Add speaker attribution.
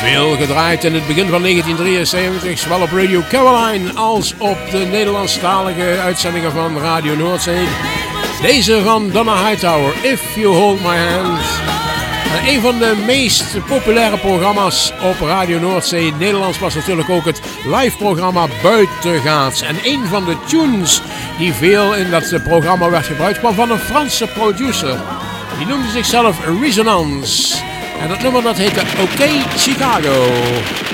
Speaker 1: Veel gedraaid in het begin van 1973, zowel op Radio Caroline als op de Nederlandstalige uitzendingen van Radio Noordzee. Deze van Donna Hightower, If You Hold My Hand. En een van de meest populaire programma's op Radio Noordzee Nederlands was natuurlijk ook het live programma Buitengaats. En een van de tunes die veel in dat programma werd gebruikt kwam van een Franse producer. Die noemde zichzelf Resonance. En dat nummer dat heette OK Chicago.